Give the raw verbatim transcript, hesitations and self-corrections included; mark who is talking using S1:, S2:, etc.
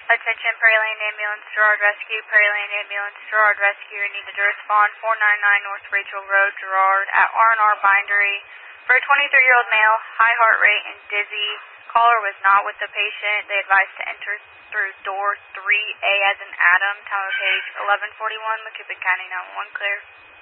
S1: Attention, Prairie Lane Ambulance, Girard Rescue, Prairie Lane Ambulance, Girard Rescue, needed to respond four ninety-nine North Rachel Road, Girard, at R and R Bindery. For a twenty-three-year-old male, high heart rate and dizzy. Caller was not with the patient. They advised to enter through door three A as in Adam, time of page eleven forty-one, Macoupin County nine one one, clear.